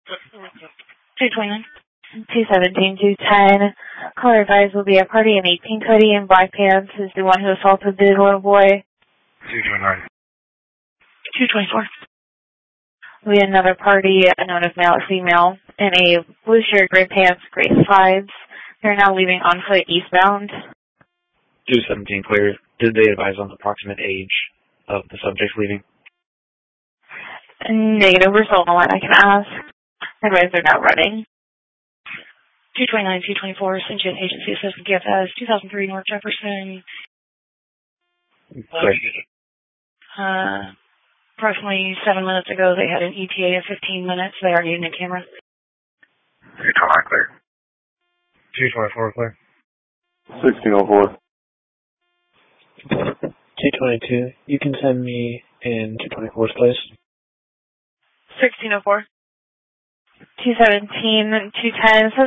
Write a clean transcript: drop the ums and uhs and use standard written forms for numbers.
229. 217, 210. Caller advised will be a party in a pink hoodie and black pants is the one who assaulted the little boy. 229. 224. We had another party known as male or female in a blue shirt, gray pants, gray slides. They're now leaving on foot eastbound. 217 clear. Did they advise on the approximate age of the subjects leaving? Negative. We're still on the line. I can ask. Otherwise, they're not running. 229, 224, Cynthia Agency Assistant DFS, 2003 North Jefferson. Clear. Approximately 7 minutes ago, they had an ETA of 15 minutes. They are needing a camera. 229 clear. 224 clear. 1604. 222. You can send me in 224's place. 1604. 217, 210.